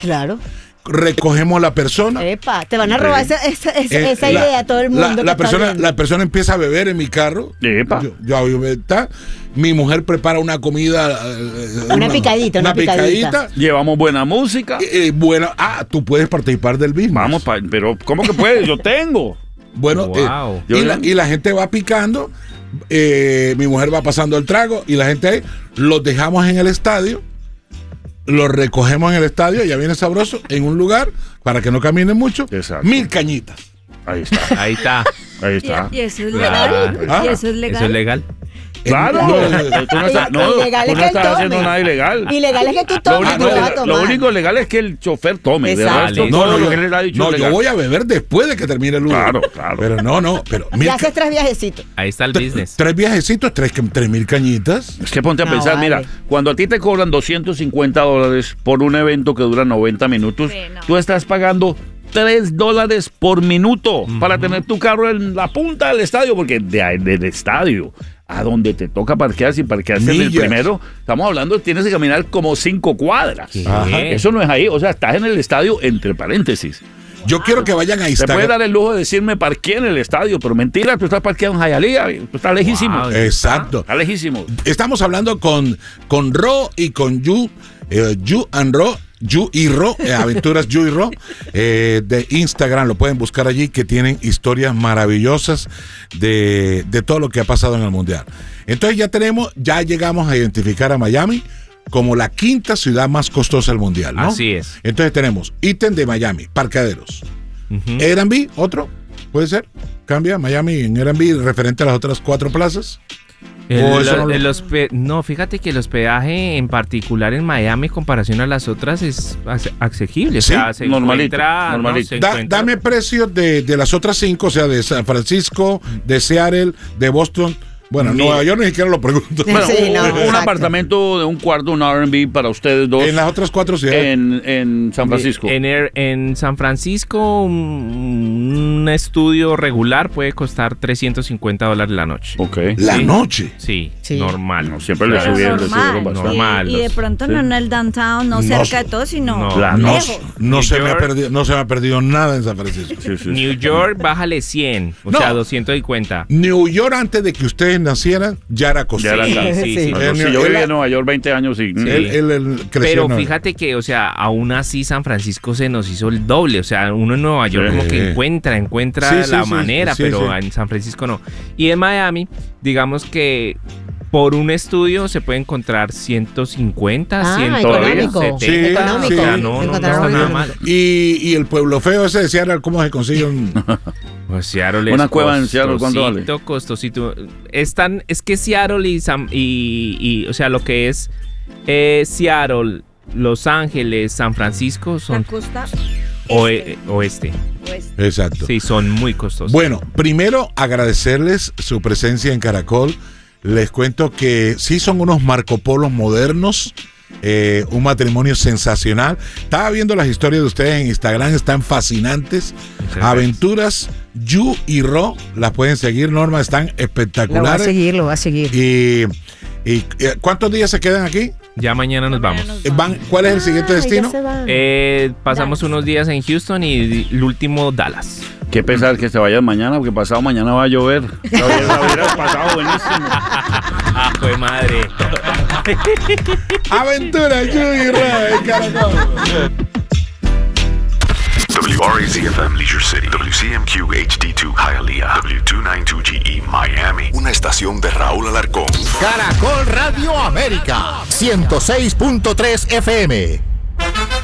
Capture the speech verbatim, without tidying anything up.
Claro. Recogemos la persona. Epa, te van a robar esa, esa, esa, Eh, esa la, idea a todo el mundo. La, que la, está persona, viendo. la persona empieza a beber en mi carro. Epa. Yo, yo, yo, está, mi mujer prepara una comida. eh, Una picadita, una picadita. Llevamos buena música. Eh, eh, bueno, ah, tú puedes participar del business. Vamos, pa, pero ¿cómo que puedes? Yo tengo. Bueno, Wow. eh, y, la, y la gente va picando. Eh, mi mujer va pasando el trago y la gente ahí los dejamos en el estadio. Los recogemos en el estadio, ya viene sabroso, en un lugar para que no caminen mucho. Exacto. Mil cañitas. Ahí está. Ahí está. Ahí está. ¿Y, y eso es Claro. legal? Ah. ¿Y eso es legal? ¿Eso es legal? Claro. No, Tú no estás, no, Ilegal tú es no que estás él haciendo tome. nada ilegal. Ilegal es que tú Lo tomes, único, tú vas a legal, tomar. lo único legal es que el chofer tome. De Exacto. resto, Vale. todo No, lo no, que él le ha dicho no, es yo legal. voy a beber después de que termine el Uber. Claro, claro. Pero no, no, pero mil Ya ca- haces tres viajecitos. Ahí está el tre- business. tres viajecitos, tres, tres mil cañitas. Es que ponte a No, pensar, vale. mira, cuando a ti te cobran doscientos cincuenta dólares por un evento que dura noventa minutos, Sí, no. tú estás pagando tres dólares por minuto para tener tu carro en la punta del estadio, porque de ahí- del estadio a donde te toca parquear, si parqueaste en el Millas. primero, estamos hablando, tienes que caminar como cinco cuadras. ¿Qué? Ajá. Eso no es ahí, o sea, estás en el estadio entre paréntesis. Yo quiero que vayan a Te Instagram. puedes dar el lujo de decirme parqué en el estadio, pero mentira, tú estás parqueado en Hialeah, tú estás lejísimo. Wow. Exacto. Está lejísimo. Estamos hablando con, con Ro y con Yu, eh, Yu and Ro, Yu y Ro, eh, Aventuras Yu y Ro, eh, de Instagram, lo pueden buscar allí, que tienen historias maravillosas de, de todo lo que ha pasado en el Mundial. Entonces ya tenemos, ya llegamos a identificar a Miami como la quinta ciudad más costosa del Mundial, ¿no? Así es. Entonces tenemos ítem de Miami, parqueaderos. Ujú. Airbnb, otro, puede ser, cambia Miami en Airbnb referente a las otras cuatro plazas. El- O eso lo- no lo- el hospe- no, fíjate que el hospedaje en particular en Miami en comparación a las otras es ase- asequible. O Sí, sea, se normalito, encuentra, ¿no? normalito. Se Da- encuentra- dame precios de, de las otras cinco, o sea, de San Francisco, de Seattle, de Boston. Bueno, Mira. Nueva York ni siquiera lo pregunto. Bueno, Sí, un, no, un exacto. apartamento de un cuarto, un R and B para ustedes dos En las otras cuatro ciudades. en, en San Francisco. En, Air- en San Francisco, un, un estudio regular puede costar trescientos cincuenta dólares la noche. Ok. La Sí. noche. Sí, Sí. normal. No, siempre le Pero subieron, le subieron normal. bastante. Normal, Y, y de los- pronto sí. no en el downtown, no No cerca sé. de todo, sino No. La No, lejos. no New se me ha York. perdido, no se me ha perdido nada en San Francisco. Sí, sí, sí. New York, bájale cien, o No. sea, doscientos cincuenta. New York, antes de que ustedes nacieran, ya era costoso. Ya era acá. Sí, sí. No, Sí. no, si Él- yo él- viví en Nueva York veinte años y... Sí. Él, él- él creció Pero en Nueva- fíjate que, o sea, aún así San Francisco se nos hizo el doble. O sea, uno en Nueva York Sí. como que encuentra, encuentra Sí, sí, la sí, manera, sí, pero sí. en San Francisco no. Y en Miami, digamos que por un estudio se puede encontrar ciento cincuenta, Ah, ciento económico. Sí, setenta. sí. O sea, no, no, no Encontrar está muy nada bien. mal. Y, y el pueblo feo ese de Seattle, ¿cómo se consigue un...? Pues Seattle es Una cueva en Seattle, ¿cuánto vale? costosito, costosito. Es, tan- es que Seattle y, San- y, y, o sea, lo que es eh, Seattle, Los Ángeles, San Francisco La son costa oe- este, oeste. oeste. Exacto. Sí, son muy costosos. Bueno, primero agradecerles su presencia en Caracol. Les cuento que sí son unos Marco Polos modernos, eh, un matrimonio sensacional. Estaba viendo las historias de ustedes en Instagram, están fascinantes. Muchas Aventuras Yu y Ro, las pueden seguir, Norma, están Lo va a espectaculares. seguir, lo va a seguir. Y, y, eh, ¿cuántos días se quedan aquí? Ya mañana nos Mañana vamos. nos Eh, van- ¿Cuál es el siguiente Ay, ya destino? se van. Eh, pasamos Dallas. unos días en Houston y el último Dallas. Qué pesar que se vayan mañana, porque pasado mañana va a llover. La hubiera, la hubiera pasado buenísimo. Ah, fue madre. Aventuras Yu y Ro en Caracol. W R A Z F M Leisure City, W C M Q H D dos Hialeah, W doscientos noventa y dos G E Miami. Una estación de Raúl Alarcón. Caracol Radio América, ciento seis punto tres F M.